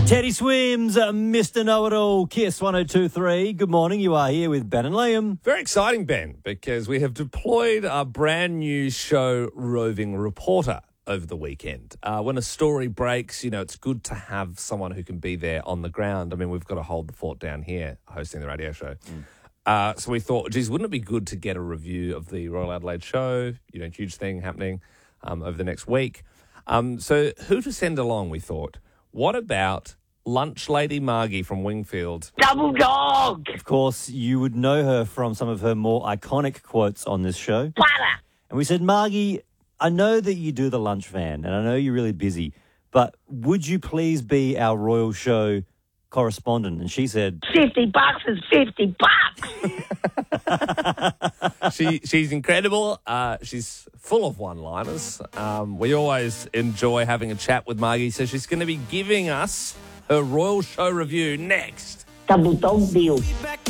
Teddy Swims, Mr. Know-It-All, Kiss 102.3. Good morning. You are here with Ben and Liam. Very exciting, Ben, because we have deployed our brand new show, Roving Reporter, over the weekend. When a story breaks, it's good to have someone who can be there on the ground. I mean, we've got to hold the fort down here hosting the radio show. So we thought, geez, wouldn't it be good to get a review of the Royal Adelaide show? Huge thing happening over the next week. So who to send along, we thought. What about Lunch Lady Margie from Wingfield? Double dog! Of course, you would know her from some of her more iconic quotes on this show. Butter! And we said, Margie, I know that you do the lunch van, and I know you're really busy, but would you please be our Royal Show correspondent? And she said, $50 is $50. She's incredible. She's full of one-liners. We always enjoy having a chat with Margie, so she's going to be giving us her Royal Show review next. Double dog deal.